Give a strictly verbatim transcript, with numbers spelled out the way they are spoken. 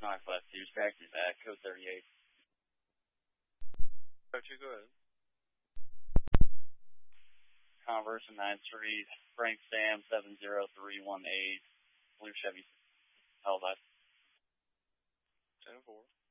nine five two, factory back, code thirty-eight. Code two, go ahead. Converse and nine three, Frank Sam seven zero three one eight, blue Chevy, held up. ten four.